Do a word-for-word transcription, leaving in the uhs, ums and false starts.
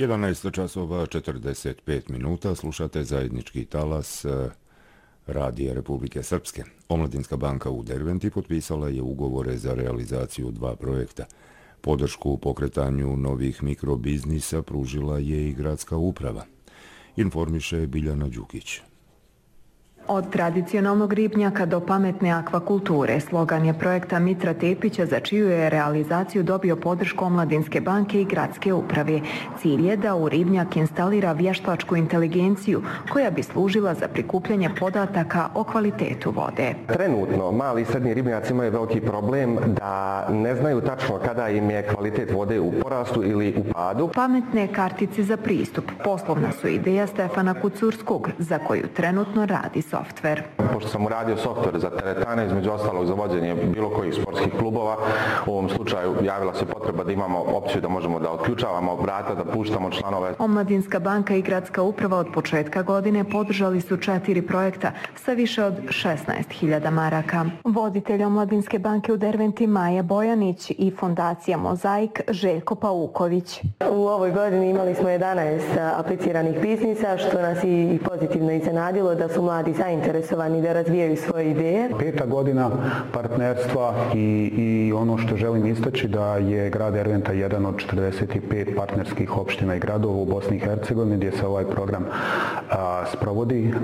jedanaest časova četrdeset pet minuta slušate zajednički talas Radija Republike Srpske. Omladinska banka u Derventi potpisala je ugovore za realizaciju dva projekta. Podršku u pokretanju novih mikrobiznisa pružila je i gradska uprava. Informiše Biljana Đukić. Od tradicionalnog ribnjaka do pametne akvakulture slogan je projekta Mitra Tepića za čiju je realizaciju dobio podršku Omladinske banke i gradske uprave. Cilj je da u ribnjak instalira vještačku inteligenciju koja bi služila za prikupljanje podataka o kvalitetu vode. Trenutno mali i srednji ribnjaci imaju veliki problem da ne znaju tačno kada im je kvalitet vode u porastu ili u padu. Pametne kartice za pristup poslovna su ideja Stefana Kucurskog za koju trenutno radi softver. Pošto sam uradio softver za teretane, između ostalog za vođenje bilo kojih sportskih klubova, u ovom slučaju javila se potreba da imamo opciju da možemo da otključavamo vrata, da puštamo članove. Omladinska banka i gradska uprava od početka godine podržali su četiri projekta sa više od šesnaest hiljada maraka. Voditelj Omladinske banke u Derventi Maja Bojanić i fondacija Mozaik Željko Pauković. U ovoj godini imali smo jedanaest apliciranih biznisa, što nas i pozitivno iznenadilo da su mladi zainteresovani da razvijaju svoje ideje. Peta godina partnerstva i, i ono što želim istaći da je grad Derventa jedan od četrdeset pet partnerskih opština i gradova u Bosni i Hercegovini gdje se ovaj program a, sprovodi.